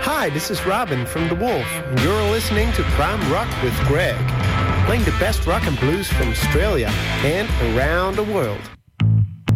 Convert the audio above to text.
Hi, this is Robin from The Wolf, and you're listening to Prime Rock with Greg, playing the best rock and blues from Australia and around the world.